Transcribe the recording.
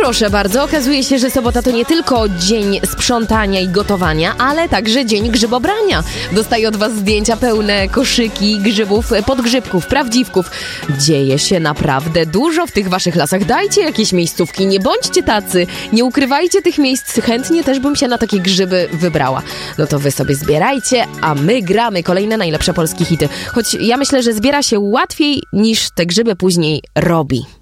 proszę bardzo, okazuje się, że sobota to nie tylko dzień sprzątania i gotowania, ale także dzień grzybobrania. Dostaję od was zdjęcia pełne koszyki grzybów, podgrzybków, prawdziwków. Dzieje się naprawdę dużo w tych waszych lasach. Dajcie jakieś miejscówki, nie bądźcie tacy, nie ukrywajcie tych miejsc. Chętnie też bym się na takie grzyby wybrała. No to wy sobie zbierajcie, a my gramy kolejne najlepsze polskie hity. Choć ja myślę, że zbiera się łatwiej niż te grzyby później robi.